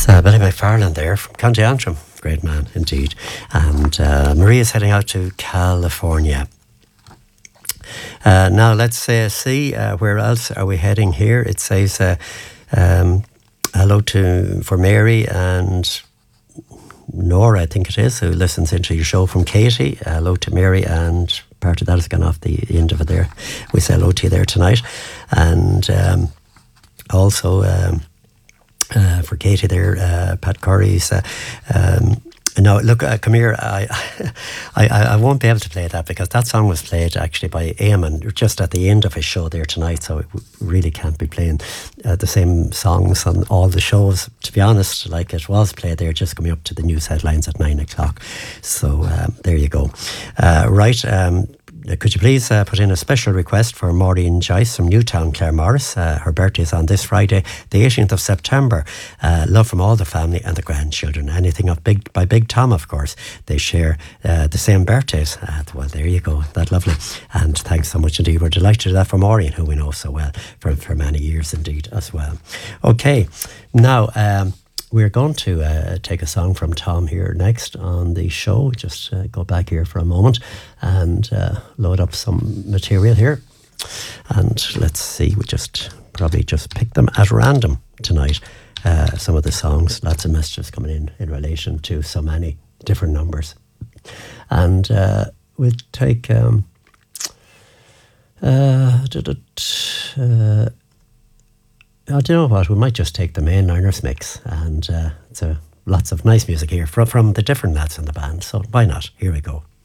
Billy McFarlane there from County Antrim. Great man indeed. And Maria's heading out to California. Now let's see where else are we heading here. It says hello for Mary and Nora, I think it is, who listens into your show from Katie. Hello to Mary, and part of that has gone off the end of it there. We say hello to you there tonight. And also for Katie there, Pat Curry's. No, look, come here. I won't be able to play that because that song was played actually by Eamon just at the end of his show there tonight. So we really can't be playing the same songs on all the shows. To be honest, like it was played there just coming up to the news headlines at 9 o'clock. So there you go. Right. Could you please put in a special request for Maureen Joyce from Newtown, Claremorris? Her birthday is on this Friday, the 18th of September. Love from all the family and the grandchildren. Anything by Big Tom, of course. They share the same birthdays. Well, there you go. That's lovely. And thanks so much indeed. We're delighted to do that for Maureen, who we know so well for many years indeed as well. Okay, now we're going to take a song from Tom here next on the show. Just go back here for a moment and load up some material here. And let's see, we probably just pick them at random tonight. Some of the songs, lots of messages coming in relation to so many different numbers. And we'll take... I don't know what, we might just take the main liners mix, and it's lots of nice music here from the different lads in the band, so why not? Here we go.